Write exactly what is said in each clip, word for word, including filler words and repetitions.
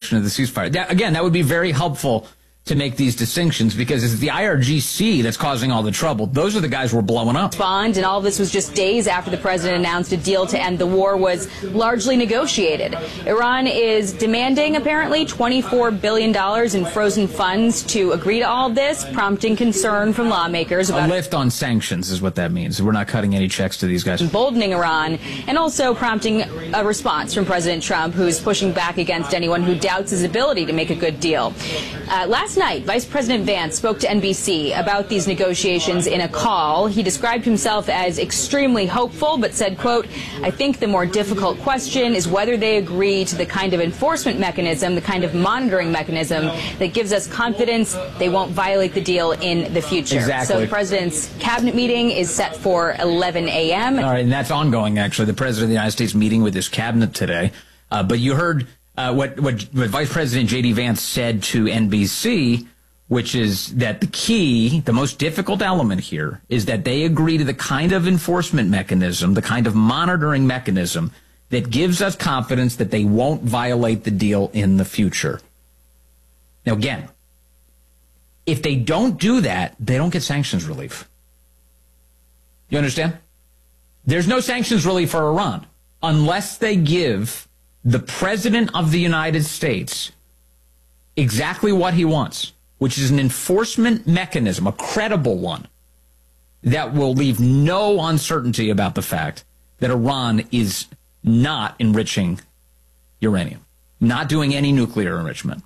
violation of the ceasefire. That, again, that would be very helpful to make these distinctions, because it's the I R G C that's causing all the trouble. Those are the guys we're blowing up. Bond, and all of this was just days after the president announced a deal to end the war was largely negotiated. Iran is demanding, apparently, twenty-four billion dollars in frozen funds to agree to all of this, prompting concern from lawmakers about a lift on sanctions is what that means. We're not cutting any checks to these guys. Emboldening Iran, and also prompting a response from President Trump, who is pushing back against anyone who doubts his ability to make a good deal. Uh, last night, Vice President Vance spoke to N B C about these negotiations in a call. He described himself as extremely hopeful, but said, quote, I think the more difficult question is whether they agree to the kind of enforcement mechanism, the kind of monitoring mechanism that gives us confidence they won't violate the deal in the future. Exactly. So the president's cabinet meeting is set for eleven a m All right, and that's ongoing, actually. The president of the United States meeting with his cabinet today. Uh, but you heard uh, what, what, what Vice President J D. Vance said to N B C, which is that the key, the most difficult element here, is that they agree to the kind of enforcement mechanism, the kind of monitoring mechanism that gives us confidence that they won't violate the deal in the future. Now, again, if they don't do that, they don't get sanctions relief. You understand? There's no sanctions relief for Iran unless they give the president of the United States exactly what he wants, which is an enforcement mechanism, a credible one, that will leave no uncertainty about the fact that Iran is not enriching uranium, not doing any nuclear enrichment.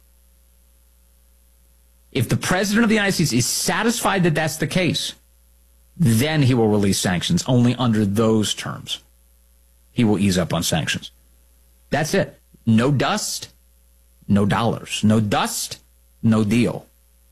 If the president of the United States is satisfied that that's the case, then he will release sanctions. Only under those terms he will ease up on sanctions. That's it. No dust, no dollars. No dust, no deal.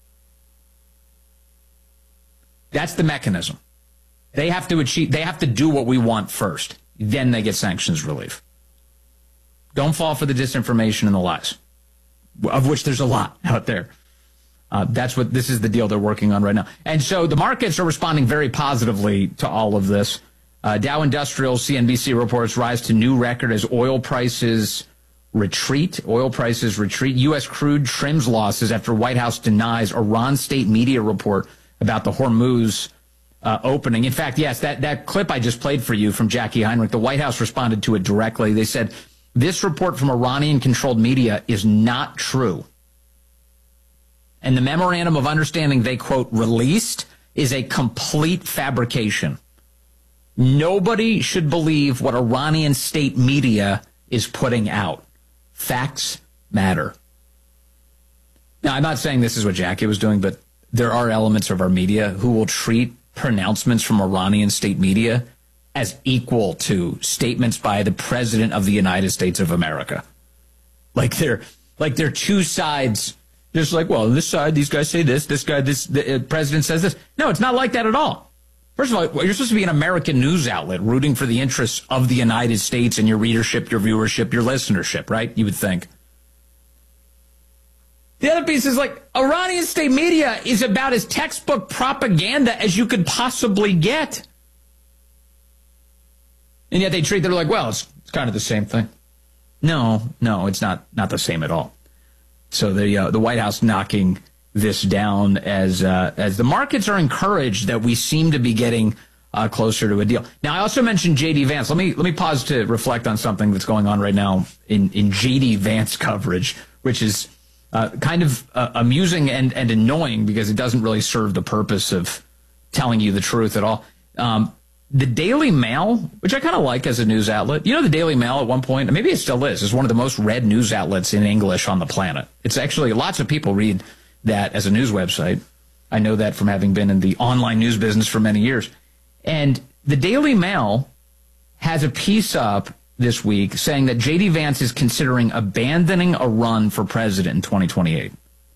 That's the mechanism. They have to achieve, they have to do what we want first. Then they get sanctions relief. Don't fall for the disinformation and the lies, of which there's a lot out there. Uh, that's what, this is the deal they're working on right now. And so the markets are responding very positively to all of this. Uh, Dow Industrial, C N B C reports, rise to new record as oil prices retreat. Oil prices retreat. U S crude trims losses after White House denies Iran state media report about the Hormuz uh, opening. In fact, yes, that, that clip I just played for you from Jackie Heinrich, the White House responded to it directly. They said, this report from Iranian-controlled media is not true. And the memorandum of understanding they, quote, released is a complete fabrication. Nobody should believe what Iranian state media is putting out. Facts matter. Now, I'm not saying this is what Jackie was doing, but there are elements of our media who will treat pronouncements from Iranian state media as equal to statements by the President of the United States of America. Like they're, like they're two sides. Just like, well, this side, these guys say this, this guy, this, the uh, president says this. No, it's not like that at all. First of all, you're supposed to be an American news outlet rooting for the interests of the United States and your readership, your viewership, your listenership, right? You would think. The other piece is like, Iranian state media is about as textbook propaganda as you could possibly get. And yet they treat, they're like, well, it's, it's kind of the same thing. No, no, it's not, not the same at all. So the uh, the White House knocking this down as uh, as the markets are encouraged that we seem to be getting uh, closer to a deal. Now, I also mentioned J D. Vance. Let me let me pause to reflect on something that's going on right now in, in J D. Vance coverage, which is uh, kind of uh, amusing and, and annoying because it doesn't really serve the purpose of telling you the truth at all. Um, The Daily Mail, which I kind of like as a news outlet. You know, the Daily Mail at one point, maybe it still is, is one of the most read news outlets in English on the planet. It's actually, lots of people read that as a news website. I know that from having been in the online news business for many years. And the Daily Mail has a piece up this week saying that J D. Vance is considering abandoning a run for president in twenty twenty-eight.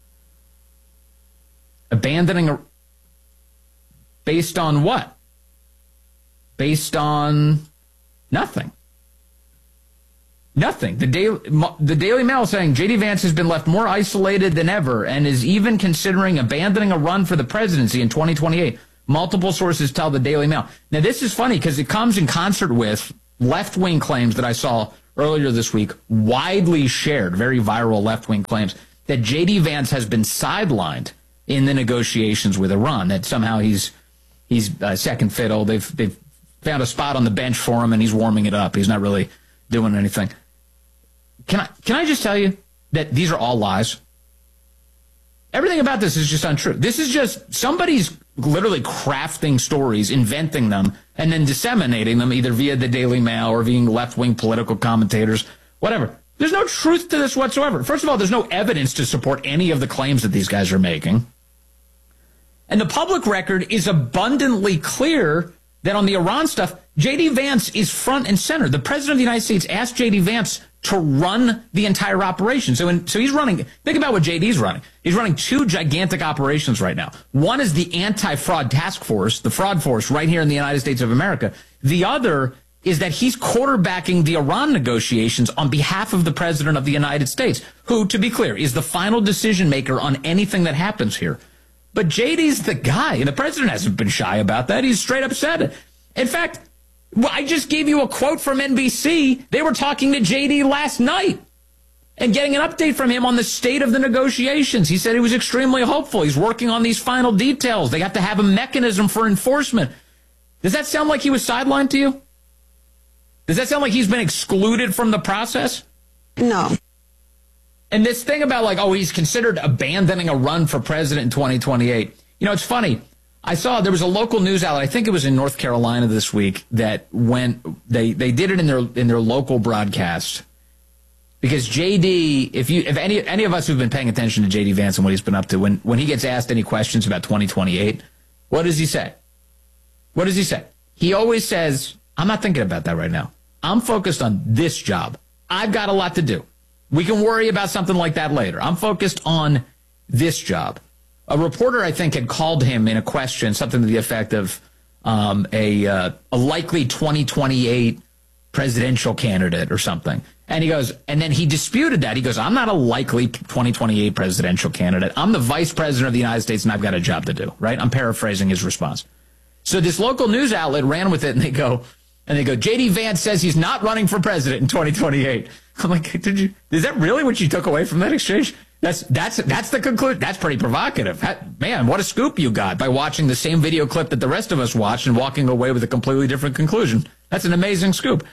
Abandoning a... Based on what? Based on nothing. Nothing. The Daily, the Daily Mail is saying J D. Vance has been left more isolated than ever and is even considering abandoning a run for the presidency in twenty twenty-eight. Multiple sources tell the Daily Mail. Now, this is funny because it comes in concert with left-wing claims that I saw earlier this week, widely shared, very viral left-wing claims that J D. Vance has been sidelined in the negotiations with Iran, that somehow he's he's uh, second fiddle. They've, they've found a spot on the bench for him, and he's warming it up. He's not really doing anything. Can I, can I just tell you that these are all lies? Everything about this is just untrue. This is just somebody's literally crafting stories, inventing them, and then disseminating them either via the Daily Mail or via left-wing political commentators, whatever. There's no truth to this whatsoever. First of all, there's no evidence to support any of the claims that these guys are making. And the public record is abundantly clear that on the Iran stuff, J D. Vance is front and center. The president of the United States asked J D. Vance to run the entire operation. So, in, so he's running, think about what J D's running. He's running two gigantic operations right now. One is the anti-fraud task force, the fraud force right here in the United States of America. The other is that he's quarterbacking the Iran negotiations on behalf of the president of the United States, who, to be clear, is the final decision maker on anything that happens here. But J D's the guy, and the president hasn't been shy about that. He's straight up said it. In fact, well, I just gave you a quote from N B C. They were talking to J D last night and getting an update from him on the state of the negotiations. He said he was extremely hopeful. He's working on these final details. They have to have a mechanism for enforcement. Does that sound like he was sidelined to you? Does that sound like he's been excluded from the process? No. And this thing about like, oh, he's considered abandoning a run for president in twenty twenty-eight. You know, it's funny. I saw there was a local news outlet, I think it was in North Carolina this week, that went, they, they did it in their in their local broadcast. Because J D, if you if any any of us who've been paying attention to J D Vance and what he's been up to, when, when he gets asked any questions about twenty twenty-eight, what does he say? What does he say? He always says, I'm not thinking about that right now. I'm focused on this job. I've got a lot to do. We can worry about something like that later. I'm focused on this job. A reporter, I think, had called him in a question, something to the effect of um, a, uh, a likely twenty twenty-eight presidential candidate or something. And he goes, and then he disputed that. He goes, I'm not a likely twenty twenty-eight presidential candidate. I'm the vice president of the United States, and I've got a job to do, right? I'm paraphrasing his response. So this local news outlet ran with it, and they go, and they go, J D. Vance says he's not running for president in twenty twenty-eight. I'm like, did you? Is that really what you took away from that exchange? That's that's that's the conclusion. That's pretty provocative. Man, what a scoop you got by watching the same video clip that the rest of us watched and walking away with a completely different conclusion. That's an amazing scoop.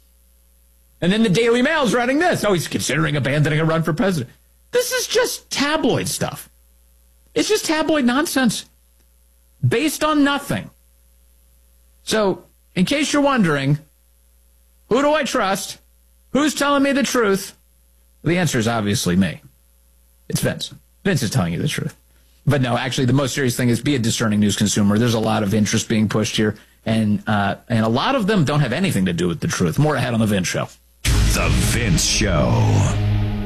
And then the Daily Mail's running this. Oh, he's considering abandoning a run for president. This is just tabloid stuff. It's just tabloid nonsense based on nothing. So, in case you're wondering, who do I trust? Who's telling me the truth? The answer is obviously me. It's Vince. Vince is telling you the truth. But no, actually, the most serious thing is be a discerning news consumer. There's a lot of interest being pushed here, and uh, and a lot of them don't have anything to do with the truth. More ahead on The Vince Show. The Vince Show.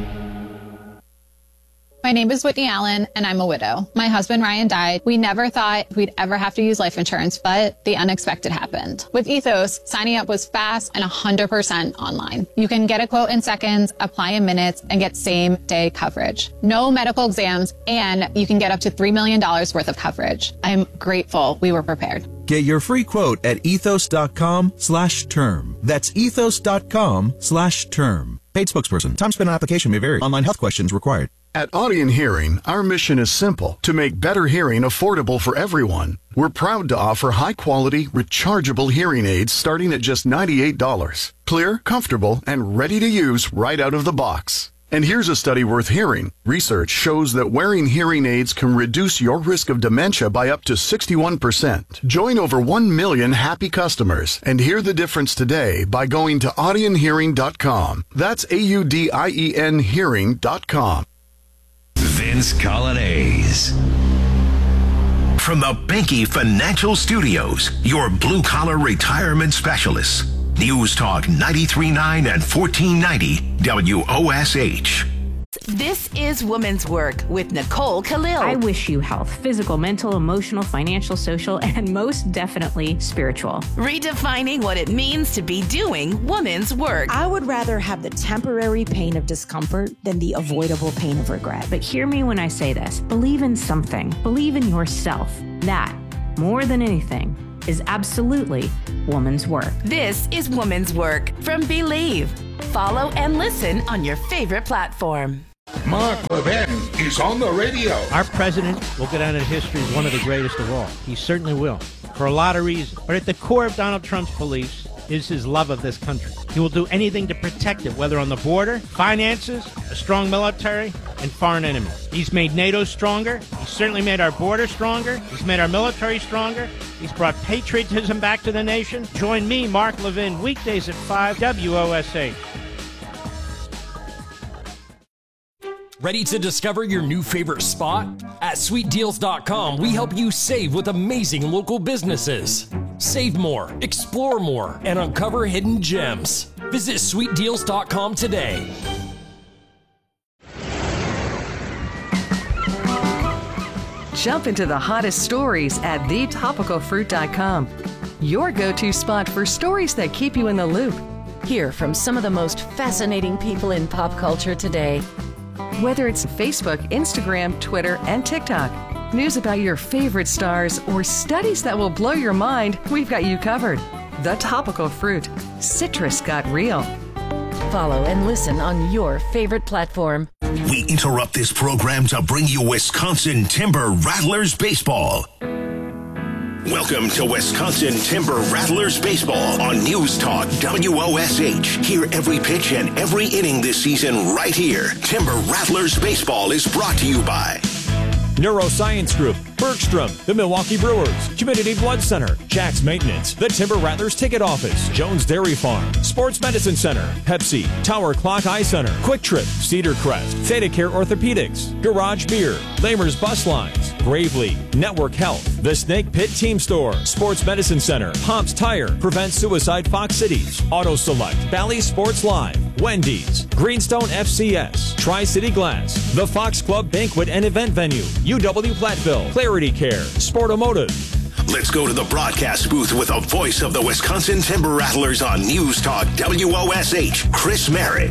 My name is Whitney Allen, and I'm a widow. My husband, Ryan, died. We never thought we'd ever have to use life insurance, but the unexpected happened. With Ethos, signing up was fast and one hundred percent online. You can get a quote in seconds, apply in minutes, and get same-day coverage. No medical exams, and you can get up to three million dollars worth of coverage. I'm grateful we were prepared. Get your free quote at ethos.com slash term. That's ethos.com slash term. Paid spokesperson. Time spent on application may vary. Online health questions required. At Audion Hearing, our mission is simple: to make better hearing affordable for everyone. We're proud to offer high-quality, rechargeable hearing aids starting at just ninety-eight dollars. Clear, comfortable, and ready to use right out of the box. And here's a study worth hearing. Research shows that wearing hearing aids can reduce your risk of dementia by up to sixty-one percent. Join over one million happy customers and hear the difference today by going to audion hearing dot com. That's A U D I E N hearing dot com. Vince Colonnese. From the Banky Financial Studios, your blue-collar retirement specialists. News Talk ninety-three point nine and fourteen ninety W O S H. This is Woman's Work with Nicole Khalil. I wish you health, physical, mental, emotional, financial, social, and most definitely spiritual. Redefining what it means to be doing woman's work. I would rather have the temporary pain of discomfort than the avoidable pain of regret. But hear me when I say this. Believe in something. Believe in yourself. That, more than anything, is absolutely woman's work. This is Woman's Work from Believe. follow, and listen on your favorite platform. Mark Levin is on the radio. Our president will go down in history as one of the greatest of all. He certainly will, for a lot of reasons. But at the core of Donald Trump's beliefs is his love of this country. He will do anything to protect it, whether on the border, finances, a strong military, and foreign enemies. He's made NATO stronger. He's certainly made our border stronger. He's made our military stronger. He's brought patriotism back to the nation. Join me, Mark Levin, weekdays at five, W O S H. Ready to discover your new favorite spot? At sweet deals dot com, we help you save with amazing local businesses. Save more, explore more, and uncover hidden gems. Visit sweet deals dot com today. Jump into the hottest stories at the topical fruit dot com. Your go-to spot for stories that keep you in the loop. Hear from some of the most fascinating people in pop culture today. Whether it's Facebook, Instagram, Twitter, and TikTok, news about your favorite stars, or studies that will blow your mind, we've got you covered. The Topical Fruit. Citrus got real. Follow and listen on your favorite platform. We interrupt this program to bring you Wisconsin Timber Rattlers baseball. Welcome to Wisconsin Timber Rattlers baseball on News Talk W O S H. Hear every pitch and every inning this season right here. Timber Rattlers baseball is brought to you by Neuroscience Group, Bergstrom, the Milwaukee Brewers, Community Blood Center, Jack's Maintenance, the Timber Rattlers Ticket Office, Jones Dairy Farm, Sports Medicine Center, Pepsi, Tower Clock Eye Center, Quick Trip, Cedar Crest, Theta Care Orthopedics, Garage Beer, Lamer's Bus Lines, Gravely, Network Health, The Snake Pit Team Store, Sports Medicine Center, Pomp's Tire, Prevent Suicide Fox Cities, Auto Select, Valley Sports Live, Wendy's, Greenstone F C S, Tri-City Glass, the Fox Club Banquet and Event Venue, U W Platteville, Clarity Care, Sportomotive. Let's go to the broadcast booth with a voice of the Wisconsin Timber Rattlers on News Talk W O S H, Chris Marin.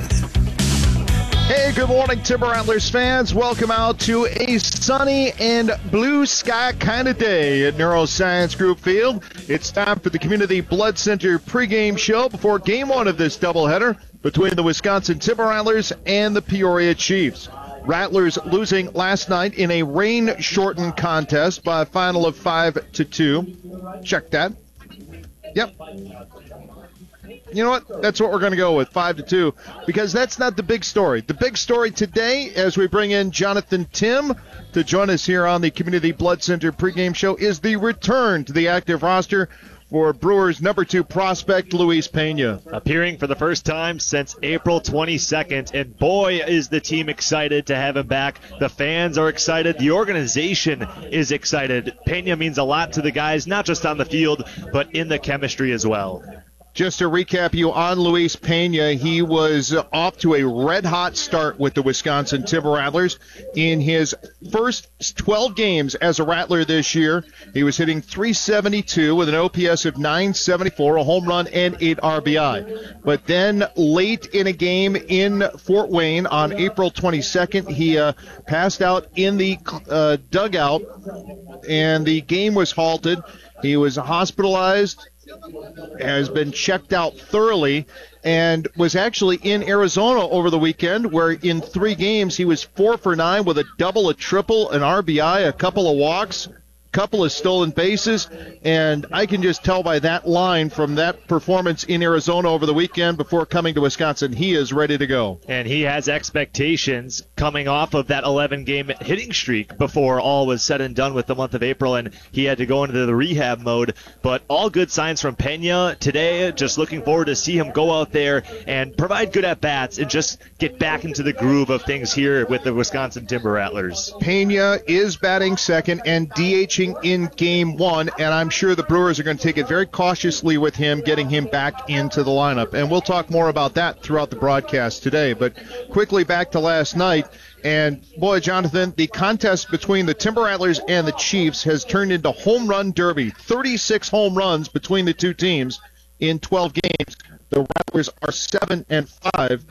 Hey, good morning, Timber Rattlers fans. Welcome out to a sunny and blue sky kind of day at Neuroscience Group Field. It's time for the Community Blood Center pregame show before game one of this doubleheader between the Wisconsin Timber Rattlers and the Peoria Chiefs. Rattlers losing last night in a rain-shortened contest by a final of five to two. Check that. Yep. You know what? That's what we're going to go with, five to two, because that's not the big story. The big story today, as we bring in Jonathan Tim to join us here on the Community Blood Center pregame show, is the return to the active roster for Brewers' number two prospect, Luis Pena. Appearing for the first time since April twenty-second, and boy, is the team excited to have him back. The fans are excited. The organization is excited. Pena means a lot to the guys, not just on the field, but in the chemistry as well. Just to recap you on Luis Pena, he was off to a red-hot start with the Wisconsin Timber Rattlers. In his first twelve games as a Rattler this year, he was hitting three seventy-two with an O P S of nine seventy-four, a home run, and eight R B I. But then late in a game in Fort Wayne on April twenty-second, he uh, passed out in the uh, dugout, and the game was halted. He was hospitalized, has been checked out thoroughly, and was actually in Arizona over the weekend, where in three games he was four for nine with a double, a triple, an R B I, a couple of walks, couple of stolen bases, and I can just tell by that line from that performance in Arizona over the weekend before coming to Wisconsin, he is ready to go. And he has expectations coming off of that eleven-game hitting streak before all was said and done with the month of April, and he had to go into the rehab mode. But all good signs from Pena today. Just looking forward to see him go out there and provide good at-bats and just get back into the groove of things here with the Wisconsin Timber Rattlers. Pena is batting second and DHing in game one, and I'm sure the Brewers are going to take it very cautiously with him, getting him back into the lineup. And we'll talk more about that throughout the broadcast today. But quickly back to last night, and boy, Jonathan, the contest between the Timber Rattlers and the Chiefs has turned into home run derby. thirty-six home runs between the two teams in twelve games. The Rattlers are seven and five.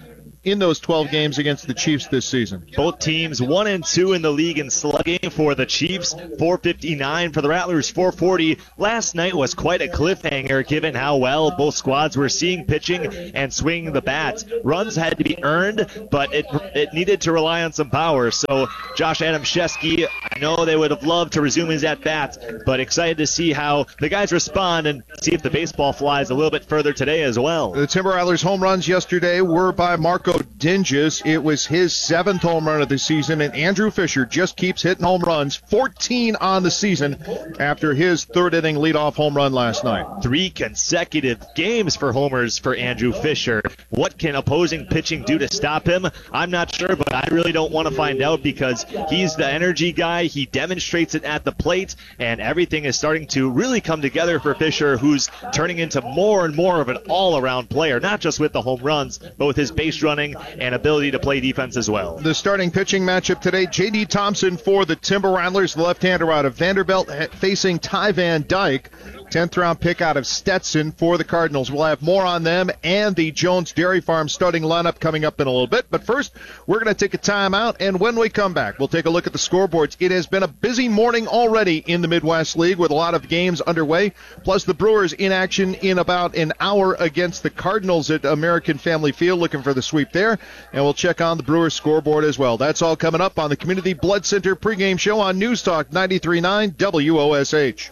in those twelve games against the Chiefs this season. Both teams one and two in the league in slugging. For the Chiefs, four fifty-nine. For the Rattlers, four forty. Last night was quite a cliffhanger given how well both squads were seeing pitching and swinging the bats. Runs had to be earned, but it it needed to rely on some power. So Josh Adamszewski, I know they would have loved to resume his at-bats, but excited to see how the guys respond and see if the baseball flies a little bit further today as well. The Timber Rattlers home runs yesterday were by Marco Dinges. It was his seventh home run of the season, and Andrew Fisher just keeps hitting home runs, fourteen on the season after his third inning leadoff home run last night. Three consecutive games for homers for Andrew Fisher. What can opposing pitching do to stop him? I'm not sure, but I really don't want to find out because he's the energy guy. He demonstrates it at the plate, and everything is starting to really come together for Fisher, who's turning into more and more of an all-around player, not just with the home runs, but with his base running and ability to play defense as well. The starting pitching matchup today, J D. Thompson for the Timber Rattlers, the left-hander out of Vanderbilt, facing Ty Van Dyke, tenth round pick out of Stetson for the Cardinals. We'll have more on them and the Jones Dairy Farm starting lineup coming up in a little bit. But first, we're going to take a time out, and when we come back, we'll take a look at the scoreboards. It has been a busy morning already in the Midwest League with a lot of games underway, plus the Brewers in action in about an hour against the Cardinals at American Family Field, looking for the sweep there. And we'll check on the Brewers scoreboard as well. That's all coming up on the Community Blood Center pregame show on News Talk ninety-three point nine W O S H.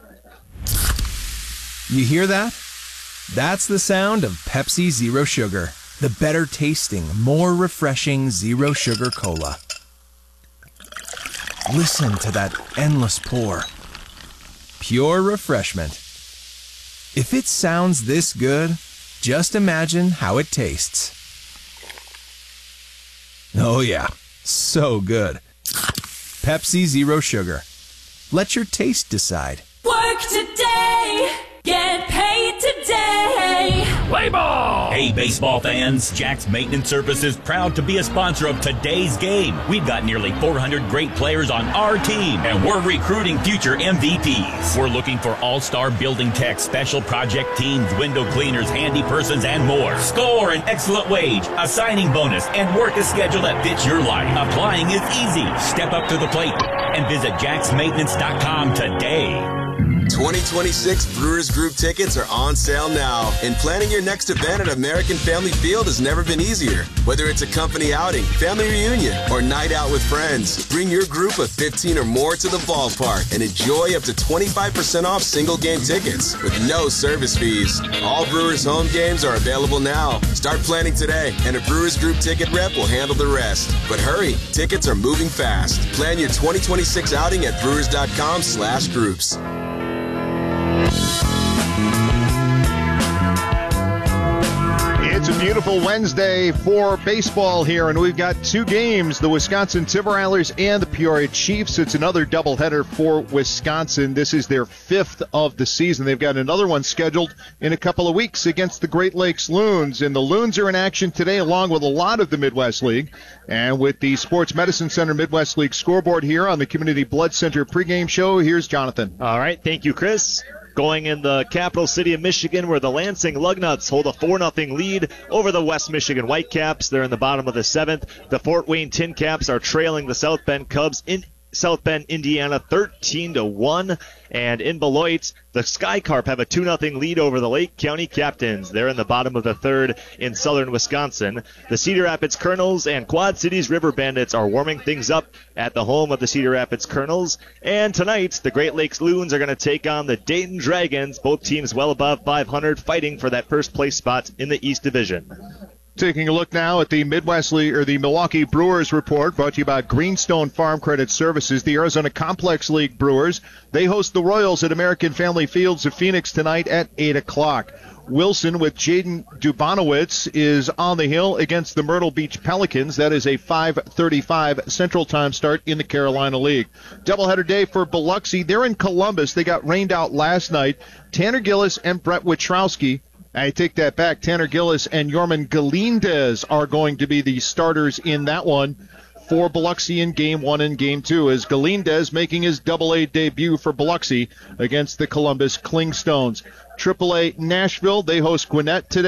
You hear that? That's the sound of Pepsi Zero Sugar, the better tasting, more refreshing Zero Sugar Cola. Listen to that endless pour. Pure refreshment. If it sounds this good, just imagine how it tastes. Oh yeah, so good. Pepsi Zero Sugar. Let your taste decide. Work today, get paid today. Play ball! Hey, baseball fans, Jack's Maintenance Service is proud to be a sponsor of today's game. We've got nearly four hundred great players on our team, and we're recruiting future M V Ps. We're looking for all-star building techs, special project teams, window cleaners, handy persons, and more. Score an excellent wage, a signing bonus, and work a schedule that fits your life. Applying is easy. Step up to the plate and visit jacks maintenance dot com today. twenty twenty-six Brewers Group tickets are on sale now, and planning your next event at American Family Field has never been easier. Whether it's a company outing, family reunion, or night out with friends, bring your group of fifteen or more to the ballpark and enjoy up to twenty-five percent off single game tickets with no service fees. All Brewers home games are available now. Start planning today, and a Brewers Group ticket rep will handle the rest. But hurry, tickets are moving fast. Plan your twenty twenty-six outing at brewers dot com slash groups. It's a beautiful Wednesday for baseball here, and we've got two games, the Wisconsin Timber Rattlers and the Peoria Chiefs. It's another doubleheader for Wisconsin. This is their fifth of the season. They've got another one scheduled in a couple of weeks against the Great Lakes Loons, and the Loons are in action today along with a lot of the Midwest League. And with the Sports Medicine Center Midwest League scoreboard here on the Community Blood Center pregame show, here's Jonathan. All right, thank you, Chris. Going in the capital city of Michigan, where the Lansing Lugnuts hold a four nothing lead over the West Michigan Whitecaps. They're in the bottom of the seventh. The Fort Wayne Tin Caps are trailing the South Bend Cubs in South Bend, Indiana, thirteen to one. And in Beloit, the Sky Carp have a two nothing lead over the Lake County Captains. They're in the bottom of the third in southern Wisconsin. The Cedar Rapids Colonels and Quad Cities River Bandits are warming things up at the home of the Cedar Rapids Colonels. And tonight, the Great Lakes Loons are going to take on the Dayton Dragons, both teams well above five hundred, fighting for that first place spot in the East Division. Taking a look now at the Midwest League, or the Milwaukee Brewers report, brought to you by Greenstone Farm Credit Services. The Arizona Complex League Brewers, they host the Royals at American Family Fields of Phoenix tonight at eight o'clock. Wilson with Jaden Dubanowitz is on the hill against the Myrtle Beach Pelicans. That is a five thirty-five Central Time start in the Carolina League. Doubleheader day for Biloxi. They're in Columbus. They got rained out last night. Tanner Gillis and Brett Witrowski. I take that back. Tanner Gillis and Yorman Galindez are going to be the starters in that one for Biloxi in game one and game two, as Galindez making his double-A debut for Biloxi against the Columbus Clingstones. triple A Nashville, they host Gwinnett today.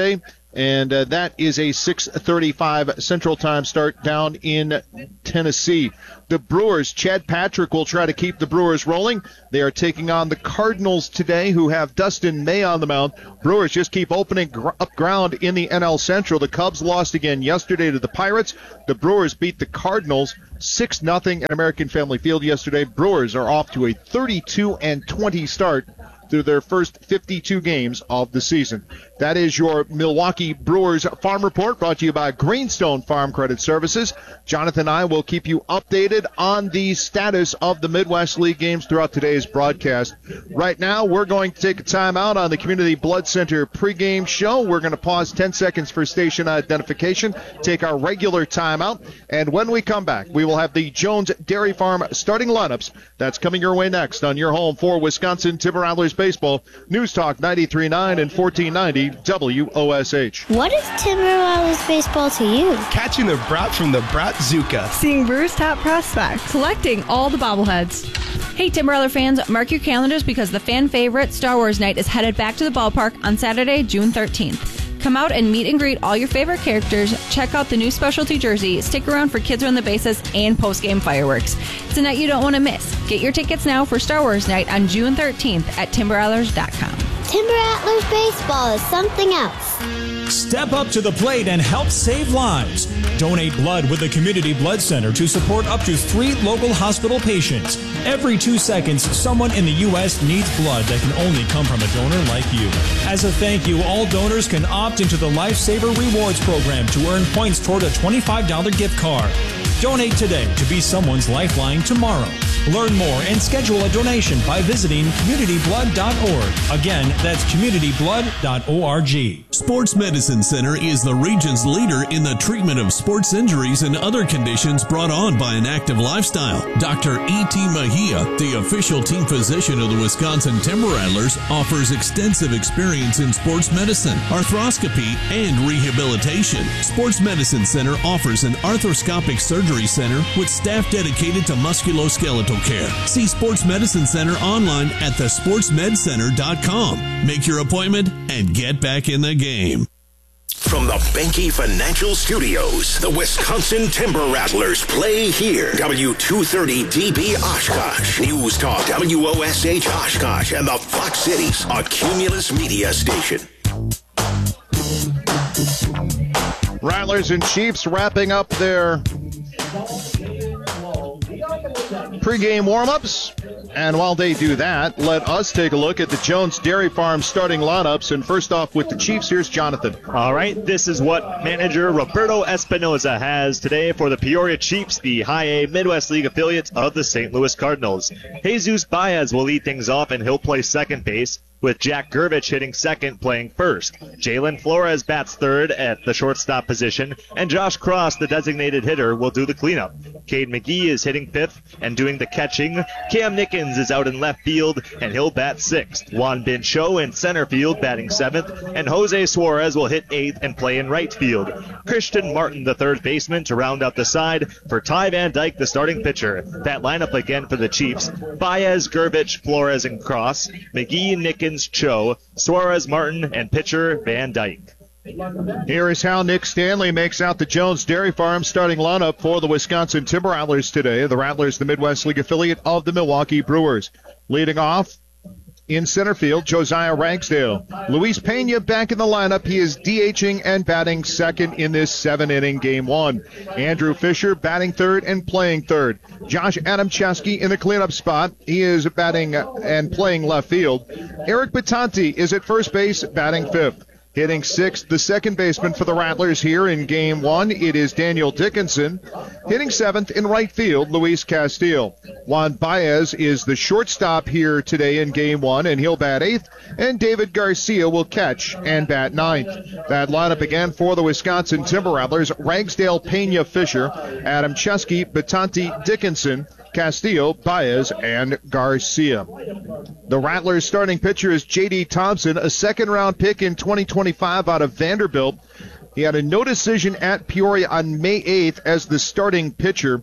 And uh, that is a six thirty-five Central Time start down in Tennessee. The Brewers, Chad Patrick will try to keep the Brewers rolling. They are taking on the Cardinals today, who have Dustin May on the mound. Brewers just keep opening gr- up ground in the N L Central. The Cubs lost again yesterday to the Pirates. The Brewers beat the Cardinals six nothing at American Family Field yesterday. Brewers are off to a thirty-two and twenty start through their first fifty-two games of the season. That is your Milwaukee Brewers Farm Report, brought to you by Greenstone Farm Credit Services. Jonathan and I will keep you updated on the status of the Midwest League games throughout today's broadcast. Right now, we're going to take a timeout on the Community Blood Center pregame show. We're going to pause ten seconds for station identification, take our regular timeout, and when we come back, we will have the Jones Dairy Farm starting lineups. That's coming your way next on your home for Wisconsin Timber Rattlers baseball. News Talk ninety-three point nine and fourteen ninety W O S H. What is Timber Rattlers baseball to you? Catching the brat from the Bratzuka. Seeing Brewers top prospects. Collecting all the bobbleheads. Hey, Timber Rattler fans, mark your calendars because the fan favorite Star Wars Night is headed back to the ballpark on Saturday, June thirteenth. Come out and meet and greet all your favorite characters, check out the new specialty jersey, stick around for Kids Run the Bases, and post-game fireworks. It's a night you don't want to miss. Get your tickets now for Star Wars Night on June thirteenth at timber rattlers dot com. Timber Rattlers baseball is something else. Step up to the plate and help save lives. Donate blood with the Community Blood Center to support up to three local hospital patients. Every two seconds, someone in the U S needs blood that can only come from a donor like you. As a thank you, all donors can opt into the Lifesaver Rewards program to earn points toward a twenty-five dollars gift card. Donate today to be someone's lifeline tomorrow. Learn more and schedule a donation by visiting community blood dot org. Again, that's community blood dot org. Sports Medicine Center is the region's leader in the treatment of sports injuries and other conditions brought on by an active lifestyle. Doctor E T. Mejia, the official team physician of the Wisconsin Timber Rattlers, offers extensive experience in sports medicine, arthroscopy, and rehabilitation. Sports Medicine Center offers an arthroscopic surgery center with staff dedicated to musculoskeletal care. See Sports Medicine Center online at the sports med center dot com. Make your appointment and get back in the game. From the Benke Financial Studios, the Wisconsin Timber Rattlers play here. W two thirty D B Oshkosh, News Talk W O S H Oshkosh, and the Fox Cities, a Cumulus media station. Rattlers and Chiefs wrapping up their pregame warm-ups. And while they do that, let us take a look at the Jones Dairy Farm starting lineups. And first off with the Chiefs, here's Jonathan. All right, this is what manager Roberto Espinoza has today for the Peoria Chiefs, the High A Midwest League affiliate of the Saint Louis Cardinals. Jesus Baez will lead things off, and he'll play second base, with Jack Gervich hitting second, playing first. Jalen Flores bats third at the shortstop position, and Josh Cross, the designated hitter, will do the cleanup. Cade McGee is hitting fifth and doing the catching. Cam Nickens is out in left field, and he'll bat sixth. Juan Bin Cho in center field, batting seventh, and Jose Suarez will hit eighth and play in right field. Christian Martin, the third baseman, to round out the side for Ty Van Dyke, the starting pitcher. That lineup again for the Chiefs: Baez, Gervich, Flores, and Cross, McGee, Nickens, Cho, Suarez, Martin, and pitcher Van Dyke. Here is how Nick Stanley makes out the Jones Dairy Farm starting lineup for the Wisconsin Timber Rattlers today. The Rattlers, the Midwest League affiliate of the Milwaukee Brewers. Leading off in center field, Josiah Ragsdale. Luis Pena back in the lineup. He is DHing and batting second in this seven-inning game one. Andrew Fisher batting third and playing third. Josh Adamczewski in the cleanup spot. He is batting and playing left field. Eric Batanti is at first base, batting fifth. Hitting sixth, the second baseman for the Rattlers here in game one, it is Daniel Dickinson. Hitting seventh in right field, Luis Castillo. Juan Baez is the shortstop here today in game one, and he'll bat eighth. And David Garcia will catch and bat ninth. That lineup again for the Wisconsin Timber Rattlers: Ragsdale, Pena, Fisher, Adamczewski, Batanti, Dickinson, Castillo, Baez, and Garcia. The Rattlers' starting pitcher is J D Thompson, a second-round pick in twenty twenty-five out of Vanderbilt. He had a no decision at Peoria on May eighth as the starting pitcher,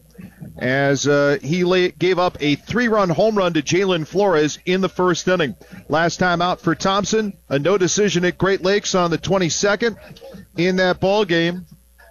as uh, he lay, gave up a three-run home run to Jalen Flores in the first inning. Last time out for Thompson, a no decision at Great Lakes on the twenty-second. in that ball game.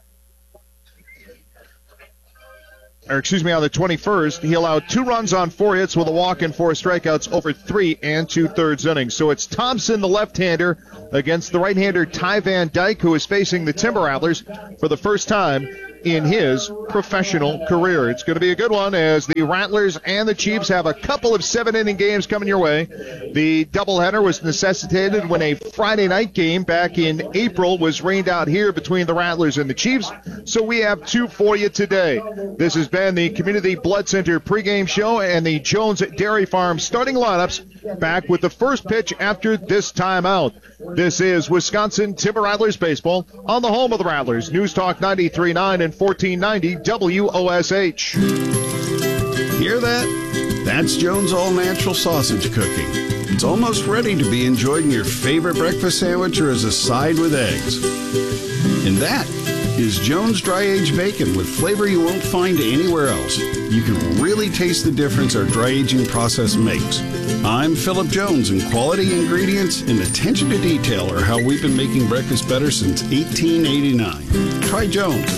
Or excuse me, on the twenty-first, he allowed two runs on four hits with a walk and four strikeouts over three and two-thirds innings. So it's Thompson, the left-hander, against the right-hander Ty Van Dyke, who is facing the Timber Rattlers for the first time in his professional career. It's going to be a good one as the Rattlers and the Chiefs have a couple of seven-inning games coming your way. The doubleheader was necessitated when a Friday night game back in April was rained out here between the Rattlers and the Chiefs, so we have two for you today. This has been the Community Blood Center pregame show and the Jones Dairy Farm starting lineups, back with the first pitch after this timeout. This is Wisconsin Timber Rattlers baseball on the home of the Rattlers, News Talk ninety-three point nine and fourteen ninety W O S H. Hear that? That's Jones All Natural Sausage cooking. It's almost ready to be enjoyed in your favorite breakfast sandwich or as a side with eggs. And that is Jones Dry Aged Bacon with flavor you won't find anywhere else. You can really taste the difference our dry aging process makes. I'm Philip Jones, and quality ingredients and attention to detail are how we've been making breakfast better since eighteen eighty-nine. Try Jones.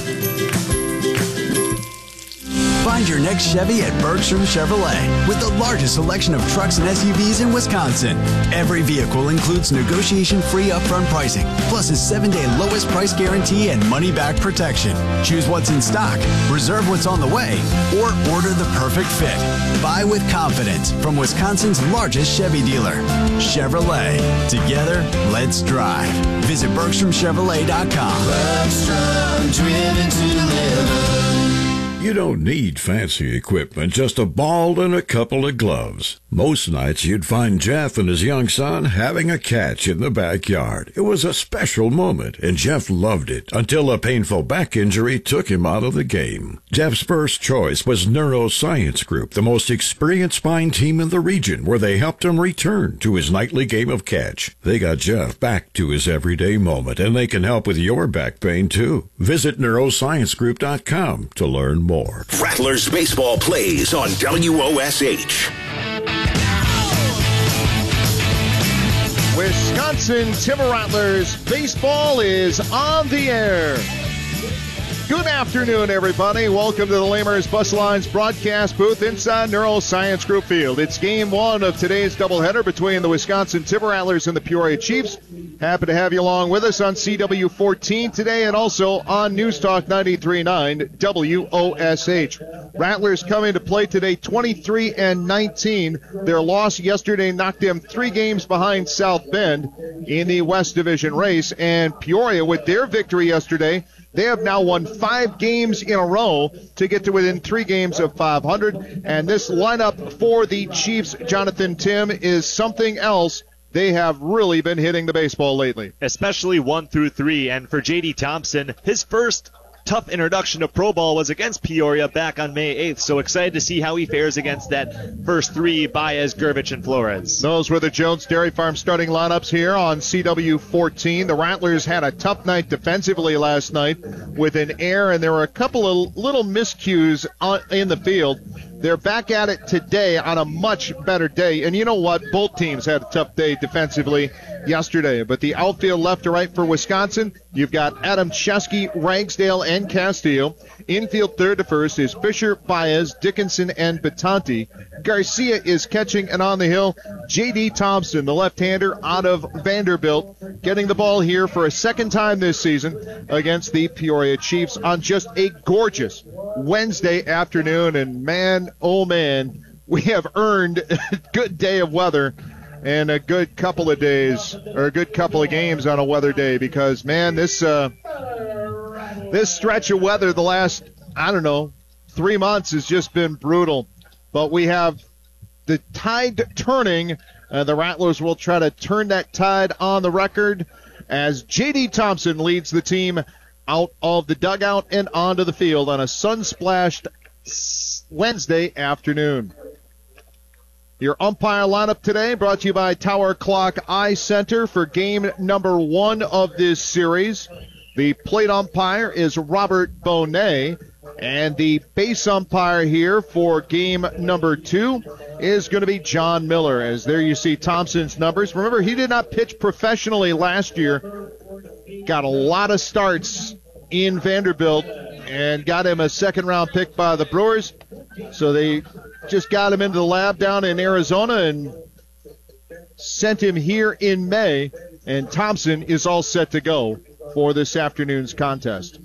Find your next Chevy at Bergstrom Chevrolet with the largest selection of trucks and S U Vs in Wisconsin. Every vehicle includes negotiation-free upfront pricing, plus a seven-day lowest price guarantee and money-back protection. Choose what's in stock, reserve what's on the way, or order the perfect fit. Buy with confidence from Wisconsin's largest Chevy dealer. Chevrolet. Together, let's drive. Visit Bergstrom Chevrolet dot com. Bergstrom, driven to live. You don't need fancy equipment, just a ball and a couple of gloves. Most nights you'd find Jeff and his young son having a catch in the backyard. It was a special moment, and Jeff loved it until a painful back injury took him out of the game. Jeff's first choice was Neuroscience Group, the most experienced spine team in the region, where they helped him return to his nightly game of catch. They got Jeff back to his everyday moment, and they can help with your back pain, too. Visit neuroscience group dot com to learn more. Rattlers baseball plays on W O S H. Wisconsin Timber Rattlers baseball is on the air. Good afternoon, everybody. Welcome to the Lamers Bus Lines broadcast booth inside Neuroscience Group Field. It's game one of today's doubleheader between the Wisconsin Timber Rattlers and the Peoria Chiefs. Happy to have you along with us on C W fourteen today and also on News Talk ninety-three point nine W O S H. Rattlers coming to play today twenty-three and nineteen. Their loss yesterday knocked them three games behind South Bend in the West Division race. And Peoria, with their victory yesterday, they have now won five games in a row to get to within three games of five hundred. And this lineup for the Chiefs, Jonathan Tim, is something else. They have really been hitting the baseball lately. Especially one through three. And for J D Thompson, his first tough introduction to pro ball was against Peoria back on May eighth. So excited to see how he fares against that first three, Baez, Gervich, and Flores. Those were the Jones Dairy Farm starting lineups here on C W fourteen. The Rattlers had a tough night defensively last night with an error, and there were a couple of little miscues on, in the field. They're back at it today on a much better day. And you know what? Both teams had a tough day defensively yesterday. But the outfield left to right for Wisconsin, you've got Adam Chesky, Ragsdale, and Castillo. Infield third to first is Fisher, Baez, Dickinson, and Batanti. Garcia is catching, and on the hill, J D Thompson, the left-hander out of Vanderbilt, getting the ball here for a second time this season against the Peoria Chiefs on just a gorgeous Wednesday afternoon. And man, oh man, we have earned a good day of weather and a good couple of days, or a good couple of games on a weather day, because man, this uh, this stretch of weather the last, I don't know, three months has just been brutal. But we have the tide turning. Uh, the Rattlers will try to turn that tide on the record as J D Thompson leads the team out of the dugout and onto the field on a sun-splashed Wednesday afternoon. Your umpire lineup today brought to you by Tower Clock Eye Center for game number one of this series. The plate umpire is Robert Bonet, and the base umpire here for game number two is going to be John Miller. As there you see Thompson's numbers. Remember, he did not pitch professionally last year got a lot of starts in Vanderbilt and got him a second-round pick by the Brewers. So they just got him into the lab down in Arizona and sent him here in May. And Thompson is all set to go for this afternoon's contest.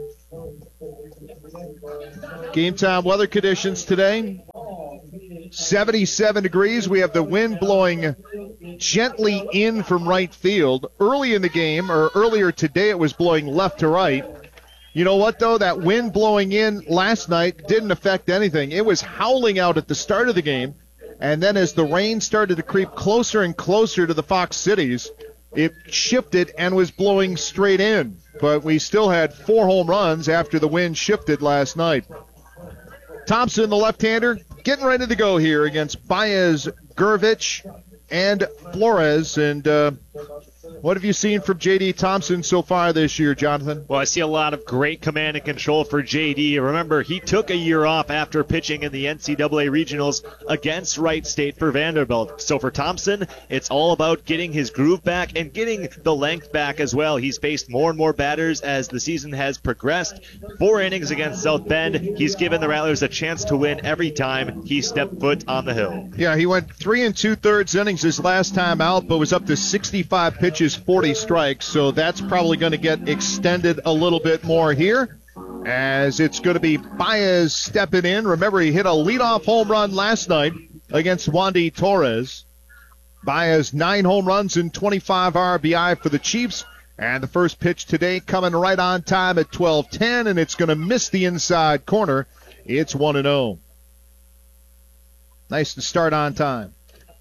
Game time weather conditions today. seventy-seven degrees. We have the wind blowing gently in from right field. Early in the game, or earlier today, it was blowing left to right. You know what, though? That wind blowing in last night didn't affect anything. It was howling out at the start of the game, and then as the rain started to creep closer and closer to the Fox Cities, it shifted and was blowing straight in. But we still had four home runs after the wind shifted last night. Thompson, the left-hander, getting ready to go here against Baez, Gurvich, and Flores. And uh, what have you seen from J D. Thompson so far this year, Jonathan? Well, I see a lot of great command and control for J D. Remember, he took a year off after pitching in the N C double A regionals against Wright State for Vanderbilt. So for Thompson, it's all about getting his groove back and getting the length back as well. He's faced more and more batters as the season has progressed. Four innings against South Bend. He's given the Rattlers a chance to win every time he stepped foot on the hill. Yeah, he went three and two-thirds innings his last time out, but was up to sixty-five pitches, forty strikes, so that's probably going to get extended a little bit more here, as it's going to be Baez stepping in. Remember, he hit a leadoff home run last night against Wandy Torres. Baez, nine home runs and twenty-five R B I for the Chiefs, and the first pitch today coming right on time at twelve ten, and it's going to miss the inside corner. It's one and oh. Nice to start on time.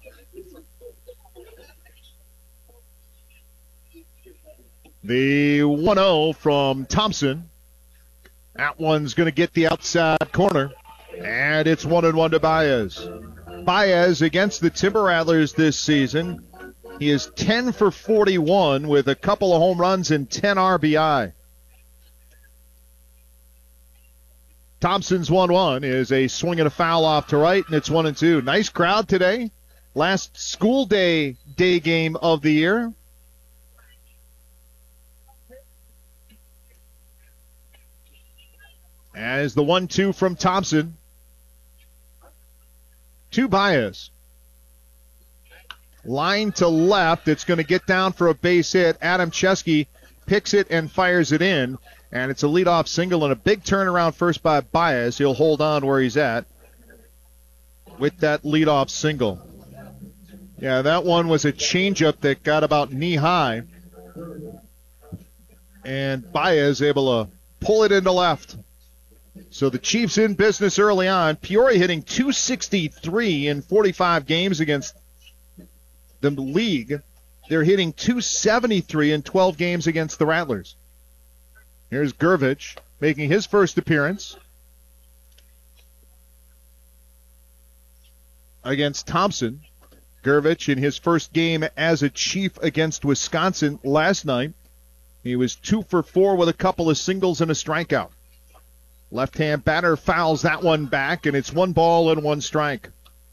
The one oh from Thompson. That one's going to get the outside corner. And it's one and one to Baez. Baez against the Timber Rattlers this season. He is ten for forty-one with a couple of home runs and ten R B I. Thompson's one one is a swing and a foul off to right, and it's one and two. Nice crowd today. Last school day day game of the year. As the one two from Thompson to Baez. Line to left. It's going to get down for a base hit. Adam Chesky picks it and fires it in. And it's a leadoff single and a big turnaround first by Baez. He'll hold on where he's at with that leadoff single. Yeah, that one was a changeup that got about knee high. And Baez able to pull it into left. So the Chiefs in business early on. Peoria hitting two sixty-three in forty-five games against the league. They're hitting two seventy-three in twelve games against the Rattlers. Here's Gurvich making his first appearance against Thompson. Gurvich in his first game as a Chief against Wisconsin last night. He was two for four with a couple of singles and a strikeout. Left-hand batter fouls that one back, and it's one ball and one strike.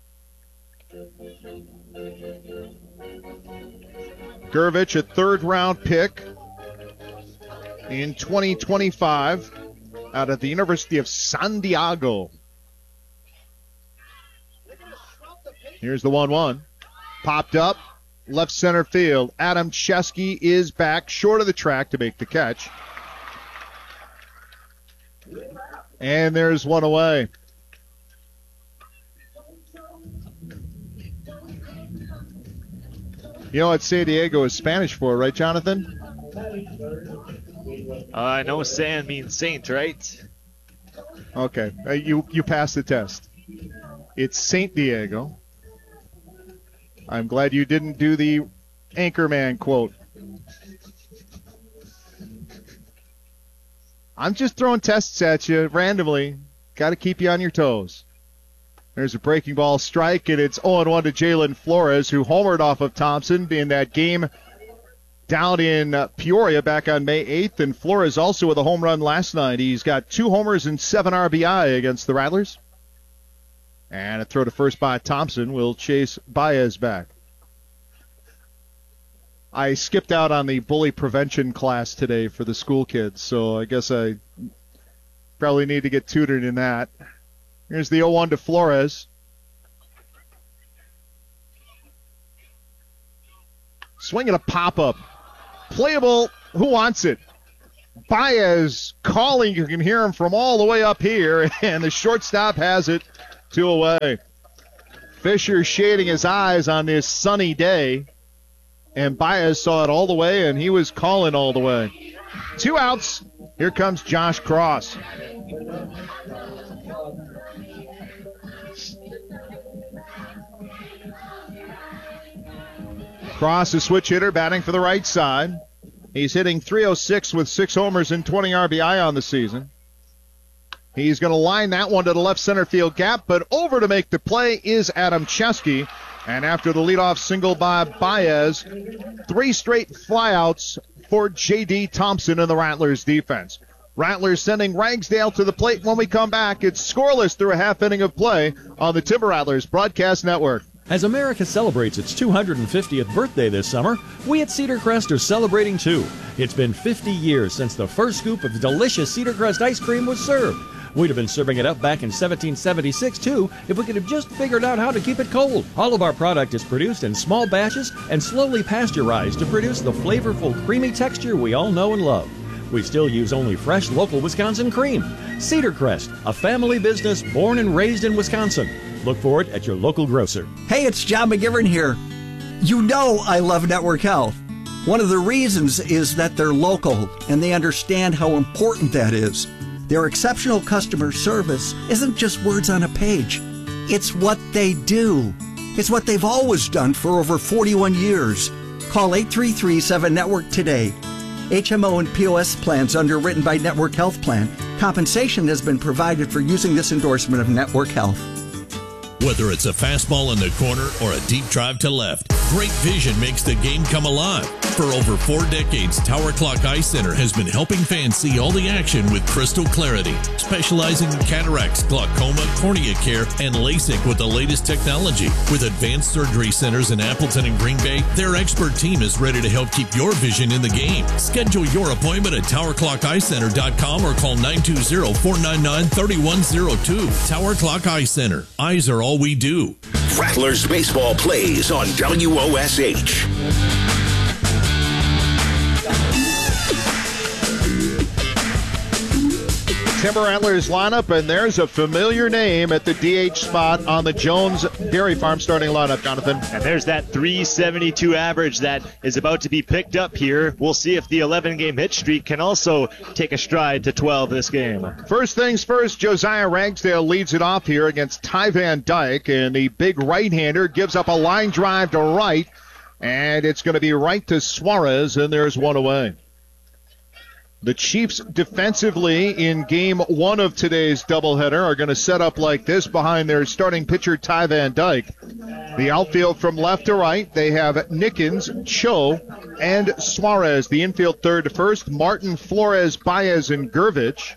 Gurvich, a third-round pick in twenty twenty-five out of the University of San Diego. Here's the one one. Popped up, left center field. Adam Chesky is back short of the track to make the catch. And there's one away. You know what San Diego is Spanish for, right, Jonathan? Uh, I know San means saint, right? Okay, uh, you, you passed the test. It's Saint Diego. I'm glad you didn't do the Anchorman quote. I'm just throwing tests at you randomly. Got to keep you on your toes. There's a breaking ball strike, and it's oh one to Jalen Flores, who homered off of Thompson in that game down in uh, Peoria back on May eighth. And Flores also with a home run last night. He's got two homers and seven R B I against the Rattlers. And a throw to first by Thompson will chase Baez back. I skipped out on the bully prevention class today for the school kids, so I guess I probably need to get tutored in that. Here's the oh one to Flores. Swinging a pop-up. Playable. Who wants it? Baez calling. You can hear him from all the way up here, and the shortstop has it. Two away. Fisher shading his eyes on this sunny day, and Baez saw it all the way, and he was calling all the way. Two outs. Here comes Josh Cross. Cross, a switch hitter, batting for the right side. He's hitting three oh six with six homers and twenty R B I on the season. He's going to line that one to the left center field gap, but over to make the play is Adam Chesky. And after the leadoff single by Baez, three straight flyouts for J D. Thompson in the Rattlers defense. Rattlers sending Ragsdale to the plate. When we come back, it's scoreless through a half inning of play on the Timber Rattlers Broadcast Network. As America celebrates its two hundred fiftieth birthday this summer, we at Cedar Crest are celebrating too. It's been fifty years since the first scoop of delicious Cedar Crest ice cream was served. We'd have been serving it up back in seventeen seventy-six too if we could have just figured out how to keep it cold. All of our product is produced in small batches and slowly pasteurized to produce the flavorful, creamy texture we all know and love. We still use only fresh, local Wisconsin cream. Cedar Crest, a family business born and raised in Wisconsin. Look for it at your local grocer. Hey, it's John McGivern here. You know I love Network Health. One of the reasons is that they're local and they understand how important that is. Their exceptional customer service isn't just words on a page. It's what they do. It's what they've always done for over forty-one years. Call eight three three seven network today. H M O and P O S plans underwritten by Network Health Plan. Compensation has been provided for using this endorsement of Network Health. Whether it's a fastball in the corner or a deep drive to left, great vision makes the game come alive. For over four decades, Tower Clock Eye Center has been helping fans see all the action with crystal clarity, specializing in cataracts, glaucoma, cornea care, and LASIK with the latest technology. With advanced surgery centers in Appleton and Green Bay, their expert team is ready to help keep your vision in the game. Schedule your appointment at tower clock eye center dot com or call nine two zero, four nine nine, three one zero two. Tower Clock Eye Center. Eyes are all we do. Rattlers baseball plays on W O S H. Timber Rattlers lineup, and there's a familiar name at the D H spot on the Jones Dairy Farm starting lineup, Jonathan. And there's that three seventy-two average that is about to be picked up here. We'll see if the eleven-game hit streak can also take a stride to twelve this game. First things first, Josiah Ragsdale leads it off here against Ty Van Dyke, and the big right-hander gives up a line drive to right, and it's going to be right to Suarez, and there's one away. The Chiefs defensively in game one of today's doubleheader are going to set up like this behind their starting pitcher, Ty Van Dyke. The outfield from left to right, they have Nickens, Cho, and Suarez. The infield third to first, Martin, Flores, Baez, and Gervich.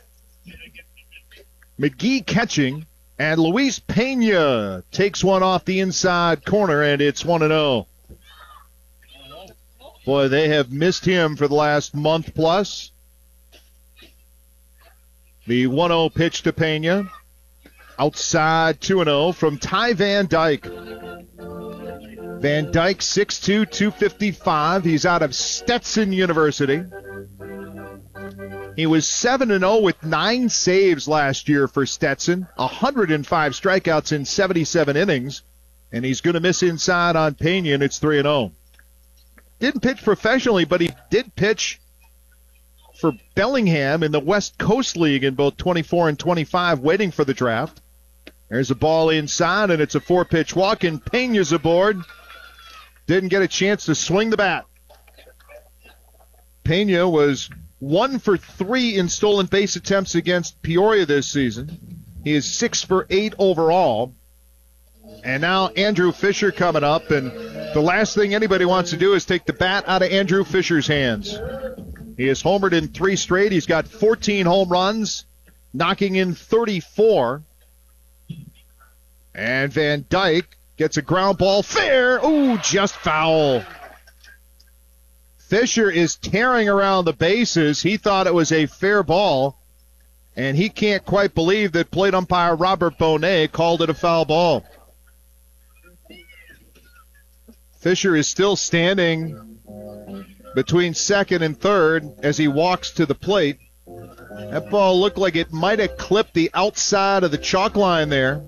McGee catching, and Luis Pena takes one off the inside corner, and it's one and oh. Boy, they have missed him for the last month plus. The one oh pitch to Pena. Outside two and oh from Ty Van Dyke. Van Dyke, six two, two fifty-five. He's out of Stetson University. He was seven and oh with nine saves last year for Stetson. one hundred five strikeouts in seventy-seven innings. And he's going to miss inside on Pena, and it's three and oh. Didn't pitch professionally, but he did pitch for Bellingham in the West Coast League in both twenty-four and twenty-five, waiting for the draft. There's a ball inside, and it's a four-pitch walk, and Pena's aboard. Didn't get a chance to swing the bat. Pena was one for three in stolen base attempts against Peoria this season. He is six for eight overall. And now Andrew Fisher coming up, and the last thing anybody wants to do is take the bat out of Andrew Fisher's hands. He has homered in three straight. He's got fourteen home runs, knocking in thirty-four. And Van Dyke gets a ground ball fair. Ooh, just foul. Fisher is tearing around the bases. He thought it was a fair ball, and he can't quite believe that plate umpire Robert Bonet called it a foul ball. Fisher is still standing between second and third as he walks to the plate. That ball looked like it might have clipped the outside of the chalk line there.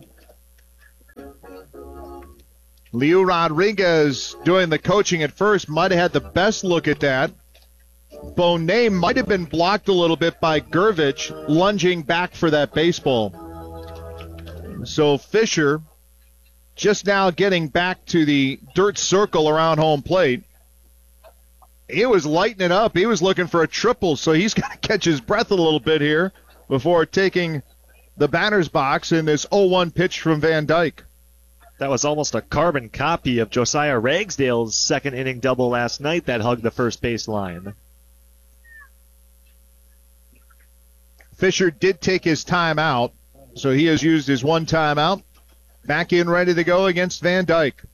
Leo Rodriguez doing the coaching at first might have had the best look at that. Bonet might have been blocked a little bit by Gervich lunging back for that baseball. So Fisher just now getting back to the dirt circle around home plate. He was lighting it up. He was looking for a triple, so he's got to catch his breath a little bit here before taking the batter's box in this oh one pitch from Van Dyke. That was almost a carbon copy of Josiah Ragsdale's second inning double last night that hugged the first base line. Fisher did take his time out, so he has used his one timeout. Back in ready to go against Van Dyke.